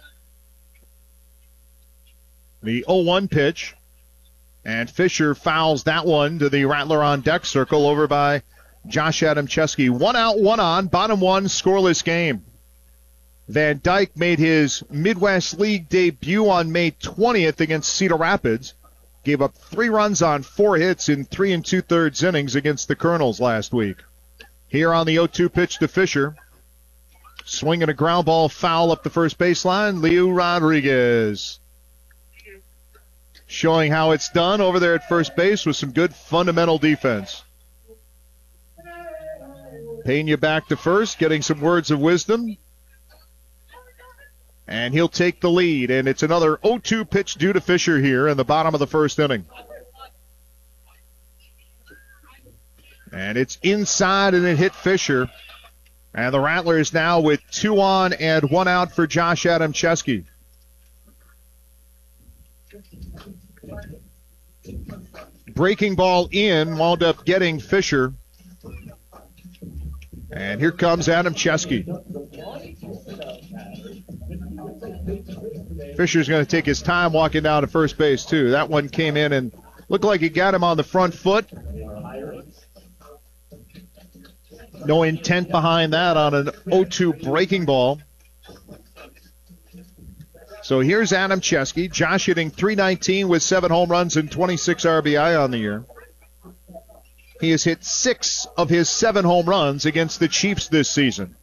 The oh one pitch, and Fisher fouls that one to the Rattler on deck circle over by Josh Adamczewski. One out, one on, bottom one, scoreless game. Van Dyke made his Midwest League debut on May twentieth against Cedar Rapids. Gave up three runs on four hits in three and two-thirds innings against the Colonels last week. Here on the oh two pitch to Fisher. Swinging a ground ball foul up the first baseline, Leo Rodriguez. Showing how it's done over there at first base with some good fundamental defense. Pena back to first, getting some words of wisdom. And he'll take the lead, and it's another oh two pitch due to Fisher here in the bottom of the first inning. And it's inside, and it hit Fisher. And the Rattlers now with two on and one out for Josh Adamczewski. Breaking ball in, wound up getting Fisher. And here comes Adamczewski. Fisher's going to take his time walking down to first base, too. That one came in and looked like he got him on the front foot. No intent behind that on an oh two breaking ball. So here's Adamczewski. Josh hitting three nineteen with seven home runs and twenty-six R B I on the year. He has hit six of his seven home runs against the Chiefs this season.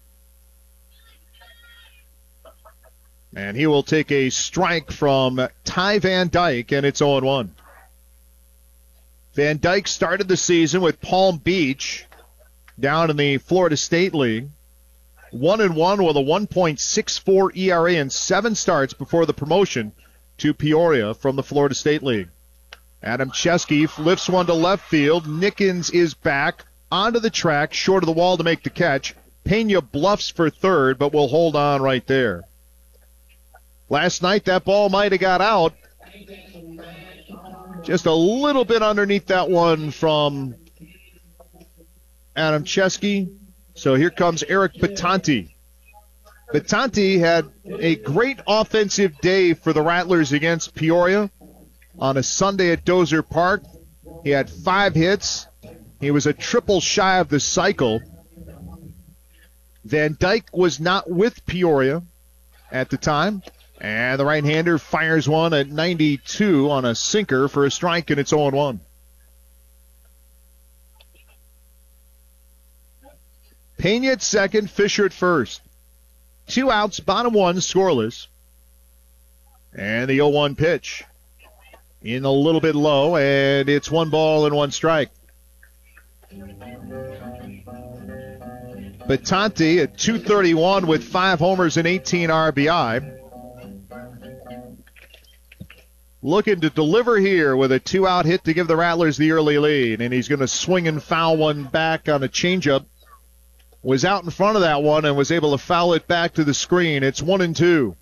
And he will take a strike from Ty Van Dyke, and it's oh one. Van Dyke started the season with Palm Beach down in the Florida State League. One and one with a one point six four E R A in seven starts before the promotion to Peoria from the Florida State League. Adamczewski lifts one to left field. Nickens is back onto the track, short of the wall to make the catch. Pena bluffs for third, but will hold on right there. Last night, that ball might have got out. Just a little bit underneath that one from Adamczewski. So here comes Eric Batanti. Batanti had a great offensive day for the Rattlers against Peoria on a Sunday at Dozer Park. He had five hits. He was a triple shy of the cycle. Van Dyke was not with Peoria at the time. And the right-hander fires one at ninety-two on a sinker for a strike, and it's oh one. Pena at second, Fisher at first. Two outs, bottom one, scoreless. And the oh one pitch. In a little bit low, and it's one ball and one strike. Batanti at two thirty-one with five homers and eighteen R B I. Looking to deliver here with a two-out hit to give the Rattlers the early lead. And he's going to swing and foul one back on a changeup. Was out in front of that one and was able to foul it back to the screen. It's one and two.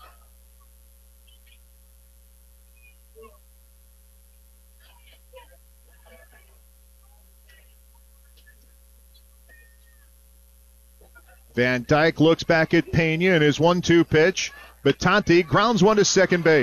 Van Dyke looks back at Pena in his one two pitch. Batanti grounds one to second base.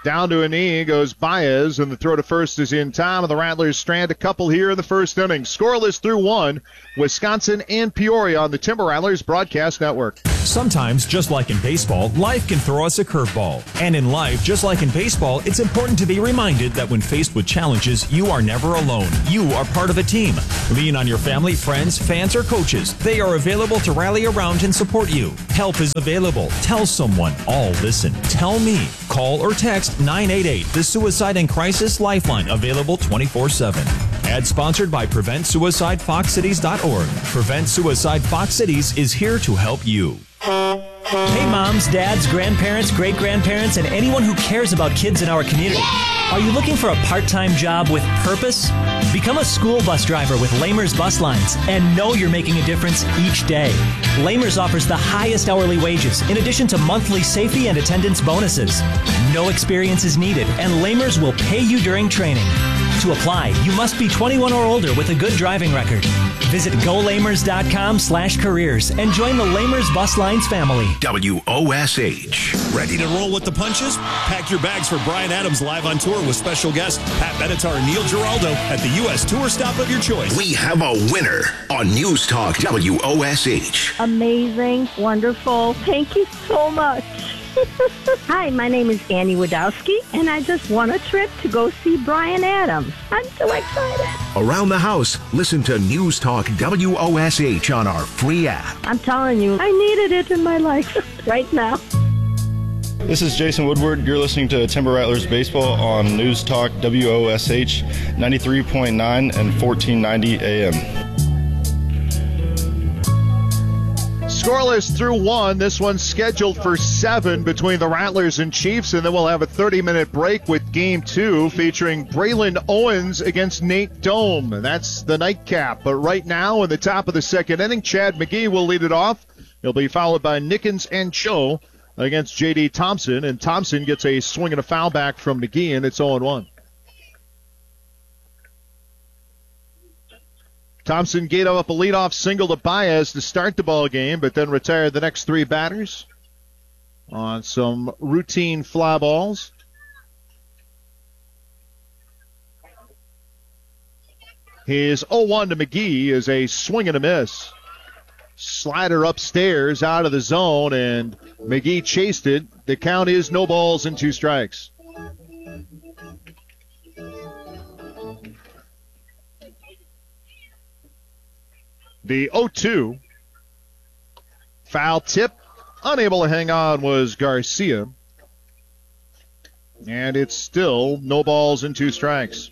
Down to a knee goes Baez, and the throw to first is in time, and the Rattlers strand a couple here in the first inning. Scoreless through one, Wisconsin and Peoria on the Timber Rattlers Broadcast Network. Sometimes, just like in baseball, life can throw us a curveball. And in life, just like in baseball, it's important to be reminded that when faced with challenges, you are never alone. You are part of a team. Lean on your family, friends, fans, or coaches. They are available to rally around and support you. Help is available. Tell someone. All listen. Tell me. Call or text nine eight eight, the Suicide and Crisis Lifeline, available twenty-four seven. Ad sponsored by Prevent Suicide Fox Cities dot org. Prevent Suicide Fox Cities is here to help you. Hey moms, dads, grandparents, great-grandparents, and anyone who cares about kids in our community. Are you looking for a part-time job with purpose? Become a school bus driver with Lamers Bus Lines and know you're making a difference each day. Lamers offers the highest hourly wages in addition to monthly safety and attendance bonuses. No experience is needed, and Lamers will pay you during training. To apply, you must be twenty-one or older with a good driving record. Visit go lamers dot com slash careers and join the Lamers Bus Lines family. W O S H. Ready to roll with the punches? Pack your bags for Bryan Adams live on tour with special guests Pat Benatar and Neil Giraldo at the U S tour stop of your choice. We have a winner on News Talk W O S H. Amazing, wonderful. Thank you so much. Hi, my name is Annie Wadowski, and I just won a trip to go see Bryan Adams. I'm so excited. Around the house, listen to News Talk W O S H on our free app. I'm telling you, I needed it in my life right now. This is Jason Woodward. You're listening to Timber Rattlers Baseball on News Talk W O S H ninety-three point nine and fourteen ninety A M. Scoreless through one. This one's scheduled for seven between the Rattlers and Chiefs, and then we'll have a thirty-minute break with Game two featuring Braylon Owens against Nate Dome. That's the nightcap. But right now, in the top of the second inning, Chad McGee will lead it off. He'll be followed by Nickens and Cho against J D. Thompson, and Thompson gets a swing and a foul back from McGee, and it's oh one. Thompson gave up a leadoff single to Baez to start the ball game, but then retired the next three batters on some routine fly balls. His oh one to McGee is a swing and a miss. Slider upstairs out of the zone, and McGee chased it. The count is no balls and two strikes. The oh two. Foul tip. Unable to hang on was Garcia. And it's still no balls and two strikes.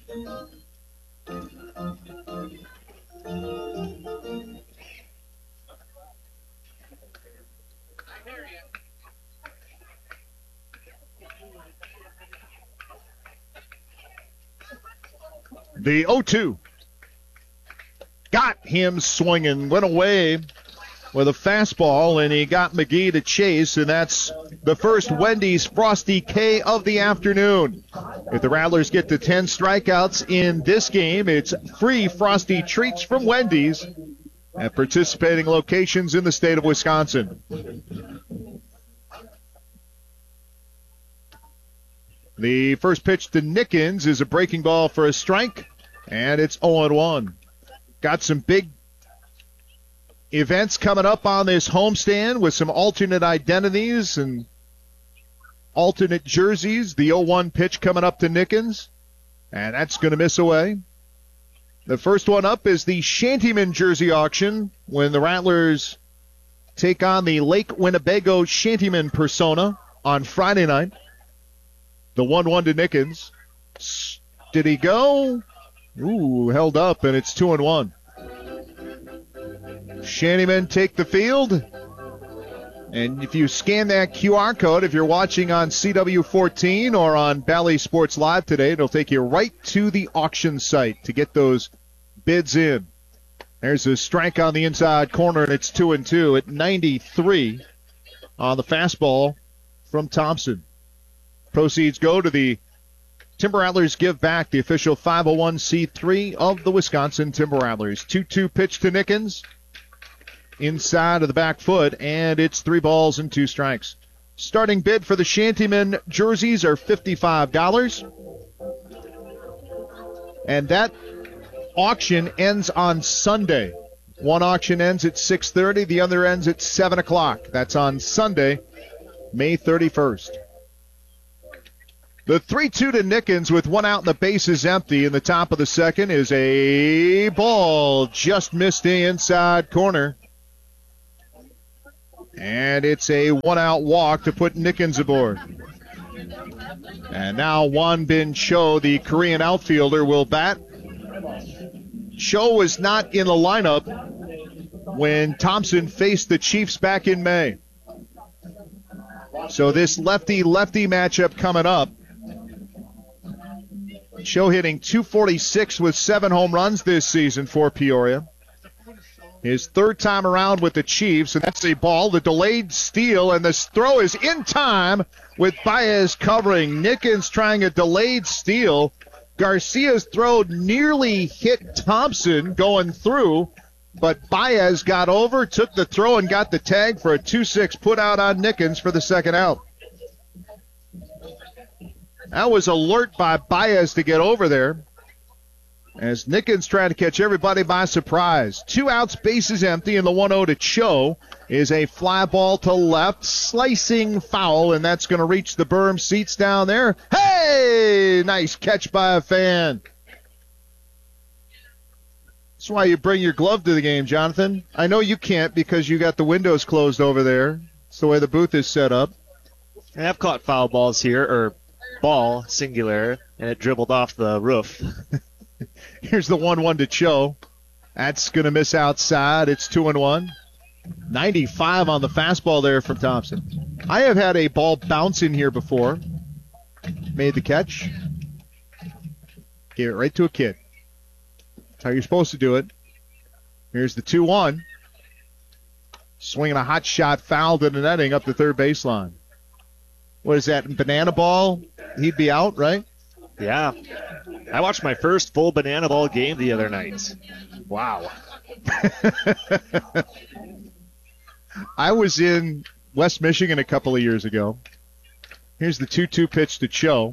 The oh two. Got him swinging, went away with a fastball, and he got McGee to chase, and that's the first Wendy's Frosty K of the afternoon. If the Rattlers get to ten strikeouts in this game, it's free Frosty treats from Wendy's at participating locations in the state of Wisconsin. The first pitch to Nickens is a breaking ball for a strike, and it's oh one. Got some big events coming up on this homestand with some alternate identities and alternate jerseys. The oh one pitch coming up to Nickens, and that's going to miss away. The first one up is the Shantyman jersey auction when the Rattlers take on the Lake Winnebago Shantyman persona on Friday night. The one one to Nickens. Did he go? Ooh, held up, and it's two and one. Shantymen take the field. And if you scan that Q R code, if you're watching on C W fourteen or on Bally Sports Live today, it'll take you right to the auction site to get those bids in. There's a strike on the inside corner, and it's two and two at ninety-three on the fastball from Thompson. Proceeds go to the Timber Rattlers Give Back, the official five oh one c three of the Wisconsin Timber Rattlers. two two pitch to Nickens. Inside of the back foot, and it's three balls and two strikes. Starting bid for the Shantymen jerseys are fifty-five dollars. And that auction ends on Sunday. One auction ends at six thirty, the other ends at seven o'clock. That's on Sunday, May thirty-first. The three two to Nickens with one out and the bases empty in the top of the second is a ball just missed the inside corner. And it's a one-out walk to put Nickens aboard. And now Won Bin Cho, the Korean outfielder, will bat. Cho was not in the lineup when Thompson faced the Chiefs back in May. So this lefty-lefty matchup coming up. Cho hitting two forty-six with seven home runs this season for Peoria. His third time around with the Chiefs, and that's a ball, the delayed steal, and this throw is in time with Baez covering. Nickens trying a delayed steal. Garcia's throw nearly hit Thompson going through, but Baez got over, took the throw, and got the tag for a two six put out on Nickens for the second out. That was alert by Baez to get over there, as Nickens trying to catch everybody by surprise. Two outs, bases empty, and the one oh to Cho is a fly ball to left, slicing foul, and that's going to reach the berm seats down there. Hey! Nice catch by a fan. That's why you bring your glove to the game, Jonathan. I know you can't because you got the windows closed over there. It's the way the booth is set up. I've caught foul balls here, or ball, singular, and it dribbled off the roof. Here's the one one to Cho. That's going to miss outside. It's two and one. ninety-five on the fastball there from Thompson. I have had a ball bounce in here before. Made the catch. Gave it right to a kid. That's how you're supposed to do it. Here's the two one. Swinging a hot shot, fouled in the netting up the third baseline. What is that, banana ball? He'd be out, right? Yeah. I watched my first full banana ball game the other night. Wow. I was in West Michigan a couple of years ago. Here's the two two pitch to Cho.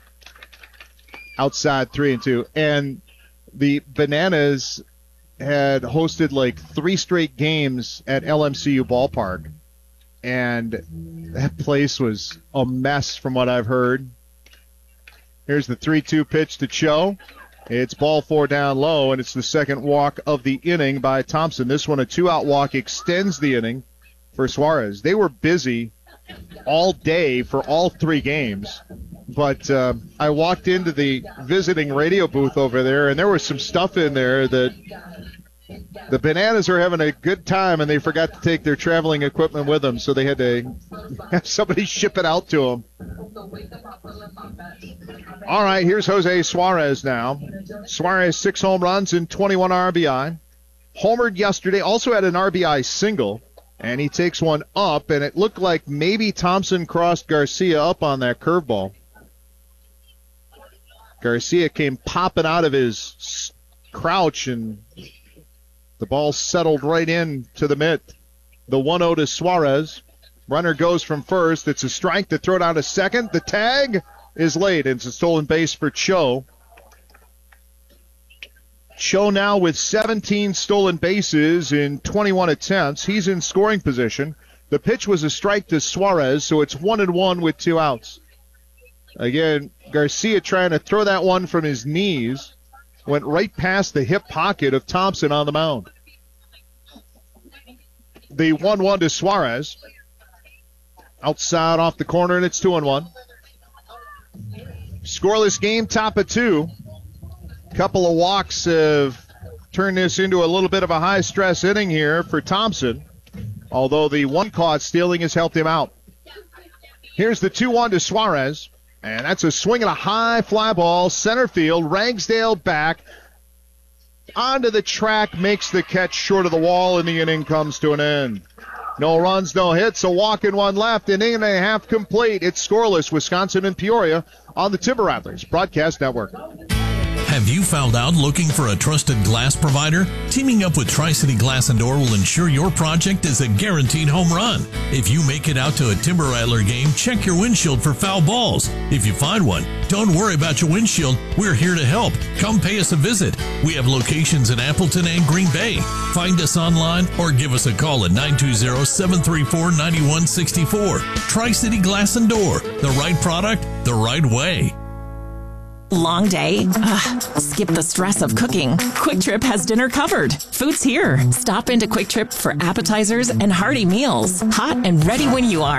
Outside three and two. And the Bananas had hosted like three straight games at L M C U Ballpark. And that place was a mess from what I've heard. Here's the three two pitch to Cho. It's ball four down low, and it's the second walk of the inning by Thompson. This one, a two-out walk, extends the inning for Suarez. They were busy all day for all three games. But uh, I walked into the visiting radio booth over there, and there was some stuff in there that the Bananas are having a good time, and they forgot to take their traveling equipment with them, so they had to have somebody ship it out to them. All right, here's Jose Suarez now. Suarez, six home runs and twenty-one R B I. Homered yesterday, also had an R B I single, and he takes one up, and it looked like maybe Thompson crossed Garcia up on that curveball. Garcia came popping out of his crouch, and the ball settled right in to the mitt. The one oh to Suarez. Runner goes from first. It's a strike to throw down to second. The tag is late. It's a stolen base for Cho. Cho now with seventeen stolen bases in twenty-one attempts. He's in scoring position. The pitch was a strike to Suarez, so it's one and one with two outs. Again, Garcia trying to throw that one from his knees. Went right past the hip pocket of Thompson on the mound. The one one to Suarez. Outside off the corner, and it's two and one. Scoreless game, top of two. Couple of walks have turned this into a little bit of a high-stress inning here for Thompson, although the one caught stealing has helped him out. Here's the two one to Suarez. And that's a swing and a high fly ball, center field, Ragsdale back, onto the track, makes the catch short of the wall, and the inning comes to an end. No runs, no hits, a walk and one left, inning and a half complete. It's scoreless, Wisconsin and Peoria on the Timber Rattlers Broadcast Network. Have you found out looking for a trusted glass provider? Teaming up with Tri-City Glass and Door will ensure your project is a guaranteed home run. If you make it out to a Timber Rattler game, check your windshield for foul balls. If you find one, don't worry about your windshield. We're here to help. Come pay us a visit. We have locations in Appleton and Green Bay. Find us online or give us a call at nine two zero, seven three four, nine one six four. Tri-City Glass and Door. The right product, the right way. Long day? Ugh, skip the stress of cooking. Quick Trip has dinner covered. Food's here. Stop into Quick Trip for appetizers and hearty meals. Hot and ready when you are.